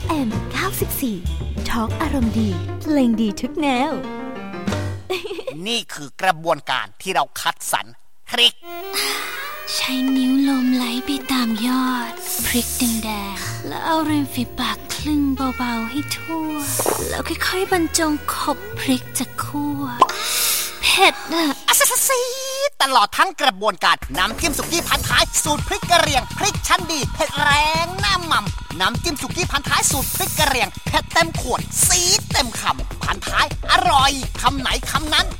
FM 94ทอล์กอารมณ์ดีเพลงดีทุกแนวนี่คือกระบวนการที่เราคัดสรรพริกใช้นิ้วลมไหลไปตามยอดพริกแดงๆแล้วเอาริมฝีปากคลึงเบาๆให้ทั่วแล้วค่อยๆบรรจงขบพริกจากคั่วเผ็ดน่ะซีตลอดทั้งกระบวนการน้ำจิ้มสุกี้พันท้ายสูตรพริกกะเหรี่ยงพริกชั้นดีเผ็ดแรงหน้าหม่ำน้ำจิ้มสุกี้พันท้ายสูตรพริกกะเหรี่ยงเผ็ดเต็มขวดซีดเต็มคำพันท้ายอร่อยคำไหนคำนั้น